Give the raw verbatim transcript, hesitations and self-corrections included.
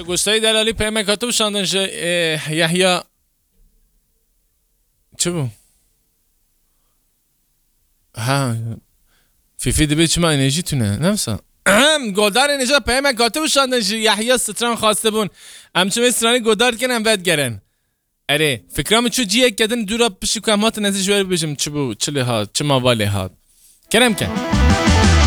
گوشتای دلالی پیمه کاتو شاندن ش یحیی چه بو؟ ها فیفی دبی چه ما انرژی تونه نمسا گلدار انرژی پیمه کاتو شاندن ش یحیی ستران خواسته بون همچنین استرانی گلدار کنن بد گرن اره فکرام چو جیه کدن دورا پشی کامات نزدیک جوری بشم چه بو چه ها چه مواله ها کرم کن